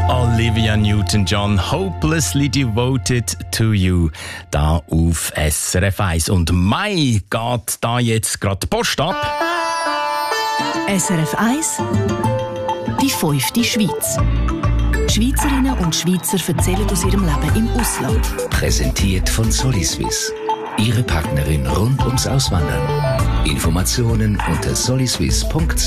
Olivia Newton-John, Hopelessly Devoted to You, da auf SRF 1. Und Mai geht da jetzt gerade die Post ab. SRF 1, die 5. Schweiz. Schweizerinnen und Schweizer erzählen aus ihrem Leben im Ausland. Präsentiert von Soliswiss. Ihre Partnerin rund ums Auswandern. Informationen unter soliswiss.ch.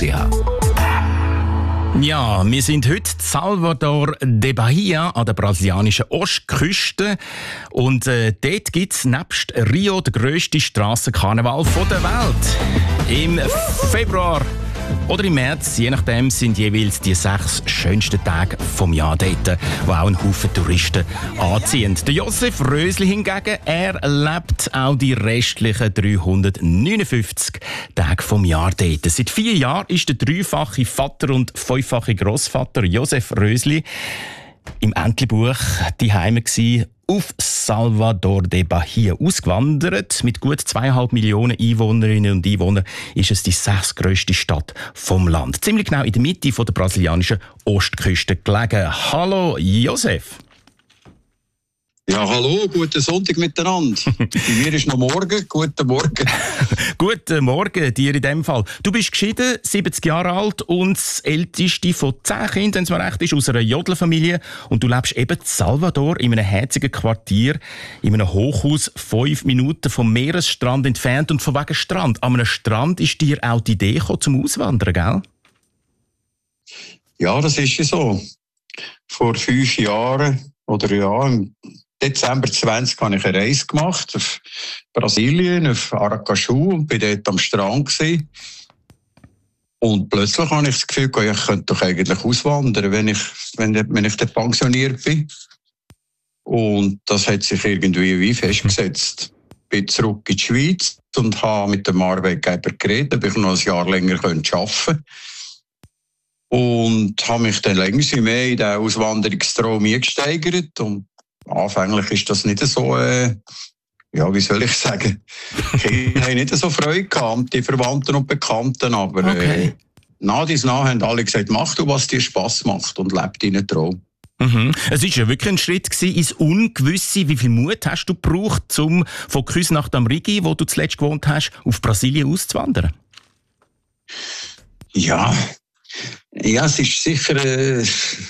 Ja, wir sind heute in Salvador de Bahia an der brasilianischen Ostküste. Und dort gibt es nebst Rio den grössten Strassenkarneval der Welt. Im Februar oder im März, je nachdem, sind jeweils die 6 schönsten Tage vom Jahr dort, wo auch einen Haufen Touristen anziehen. Der Josef Rösli hingegen, er lebt auch die restlichen 359 Tage vom Jahr dort. Seit 4 Jahren ist der 3-fache Vater und 5-fache Grossvater Josef Rösli im Entlebuch daheim gsi, auf Salvador de Bahia ausgewandert. Mit gut 2,5 Millionen Einwohnerinnen und Einwohnern ist es die 6. grösste Stadt vom Land. Ziemlich genau in der Mitte der brasilianischen Ostküste gelegen. Hallo Josef. Ja, hallo, guten Sonntag miteinander. Bei mir ist noch morgen. Guten Morgen. Guten Morgen dir in dem Fall. Du bist geschieden, 70 Jahre alt und das älteste von 10 Kindern, wenn es mir recht ist, aus einer Jodlerfamilie. Und du lebst eben in Salvador in einem herzigen Quartier, in einem Hochhaus, 5 Minuten vom Meeresstrand entfernt. Und von wegen Strand. An einem Strand ist dir auch die Idee gekommen, zum Auswandern, gell? Ja, das ist ja so. Vor 5 Jahren, oder ja, im Dezember 20 habe ich eine Reise gemacht auf Brasilien, auf Aracaju, und bin dort am Strand gewesen. Und plötzlich habe ich das Gefühl, ich könnte doch eigentlich auswandern, wenn ich dann pensioniert bin. Und das hat sich irgendwie wie festgesetzt. Ich bin zurück in die Schweiz und habe mit dem Arbeitgeber geredet, ob ich noch ein Jahr länger arbeiten könnte. Und habe mich dann länger mehr in den Auswanderungstraum eingesteigert. Und anfänglich ist das nicht so, wie soll ich sagen, ich habe nicht so Freude gehabt, die Verwandten und Bekannten, aber nach haben alle gesagt, mach du, was dir Spass macht, und leb deinen Traum. Mhm. Es war ja wirklich ein Schritt ins Ungewisse. Wie viel Mut hast du gebraucht, um von Küsnacht am Rigi, wo du zuletzt gewohnt hast, auf Brasilien auszuwandern? Ja, es ist sicher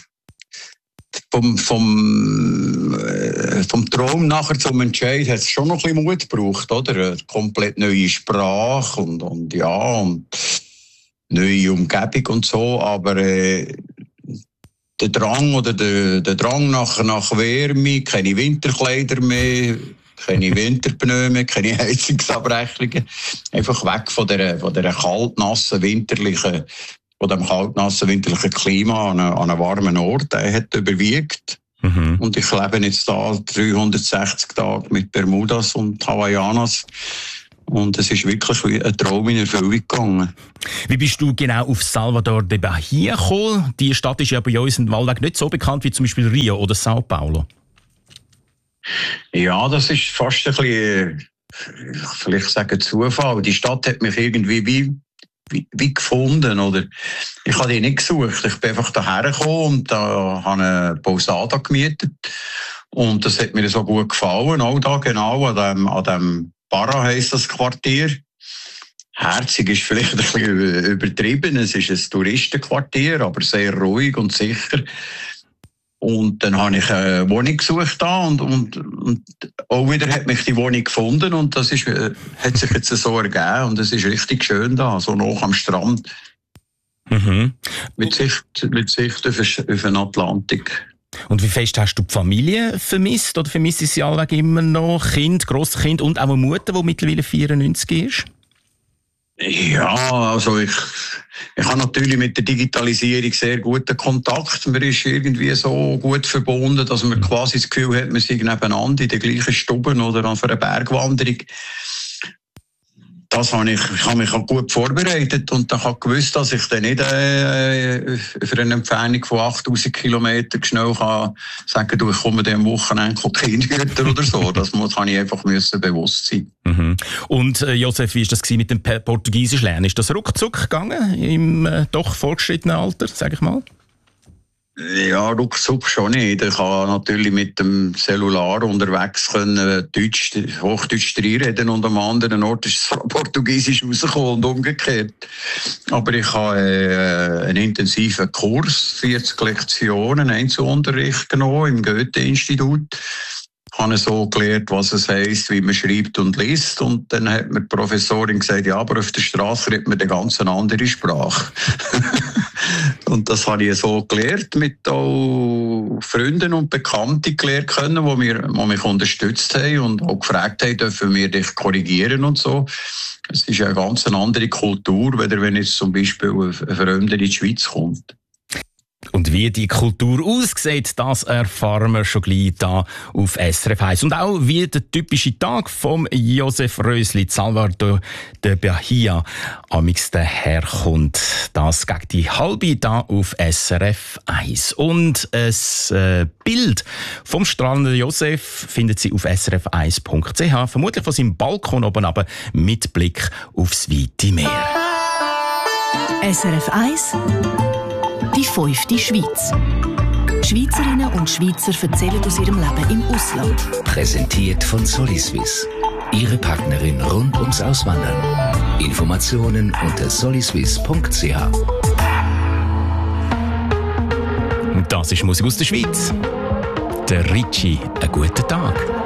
vom Traum nachher zum Entscheid hat es schon noch ein bisschen Mut gebraucht, oder? Eine komplett neue Sprache und neue Umgebung und so, aber der Drang nach Wärme, keine Winterkleider mehr, keine Winterpneume, keine Heizungsabrechnungen, einfach weg von der kaltnassen winterlichen Klima an einem warmen Ort, der hat überwiegt. Mhm. Und ich lebe jetzt da 360 Tage mit Bermudas und Hawaiianas. Und es ist wirklich wie ein Traum in Erfüllung gegangen. Wie bist du genau auf Salvador de Bahia gekommen? Die Stadt ist ja bei uns in Waldweg nicht so bekannt wie zum Beispiel Rio oder Sao Paulo. Ja, das ist fast ein bisschen, vielleicht sagen, Zufall. Die Stadt hat mich irgendwie wie gefunden, oder? Ich habe die nicht gesucht. Ich bin einfach daher gekommen und da habe eine Posada gemietet. Und das hat mir so gut gefallen. Auch da genau an dem Barra heisst das Quartier. Herzig ist vielleicht ein bisschen übertrieben. Es ist ein Touristenquartier, aber sehr ruhig und sicher. Und dann habe ich eine Wohnung gesucht da und auch wieder hat mich die Wohnung gefunden und das hat sich jetzt so ergeben und es ist richtig schön da, so nah am Strand. Mhm. Mit Sicht auf den Atlantik. Und wie fest hast du die Familie vermisst oder vermisst sie alle immer noch? Kind, Grosskind und auch eine Mutter, die mittlerweile 94 ist? Ja, also ich habe natürlich mit der Digitalisierung sehr guten Kontakt. Man ist irgendwie so gut verbunden, dass man quasi das Gefühl hat, man sei nebeneinander in der gleichen Stube oder für eine Bergwanderung. Ich habe mich auch gut vorbereitet und dann habe gewusst, dass ich dann nicht für eine Entfernung von 8000 Kilometern schnell kann sagen, ich komme am Wochenende Kindhüter oder so. Das habe ich einfach bewusst sein. Mhm. Und Josef, wie war das mit dem Portugiesisch lernen? Ist das ruckzuck gegangen im doch fortgeschrittenen Alter, sage ich mal? Ja, ruckzuck schon nicht. Ich kann natürlich mit dem Cellular unterwegs können Hochdeutsch reden und am anderen Ort ist es Portugiesisch rausgekommen und umgekehrt. Aber ich habe einen intensiven Kurs, 40 Lektionen, Einzelunterricht genommen im Goethe-Institut. Ich habe so gelernt, was es heisst, wie man schreibt und liest. Und dann hat mir die Professorin gesagt, ja, aber auf der Straße redet man eine ganz andere Sprache. Und das habe ich so gelernt, mit auch Freunden und Bekannten gelernt können, die mich unterstützt haben und auch gefragt haben, dürfen wir dich korrigieren und so. Es ist ja eine ganz andere Kultur, wenn jetzt zum Beispiel ein Fremder in die Schweiz kommt. Und wie die Kultur aussieht, das erfahren wir schon gleich hier auf SRF 1. Und auch wie der typische Tag vom Josef Rösli, Salvador de Bahia, amix daherkommt. Das gegen die halbe hier auf SRF 1. Und ein Bild vom strahlenden Josef findet Sie auf srf1.ch, vermutlich von seinem Balkon oben runter, mit Blick aufs weite Meer. SRF 1 Die 5. Schweiz. Schweizerinnen und Schweizer erzählen aus ihrem Leben im Ausland. Präsentiert von Soliswiss. Ihre Partnerin rund ums Auswandern. Informationen unter soliswiss.ch. Und das ist Musik aus der Schweiz. Der Ricci, einen guten Tag.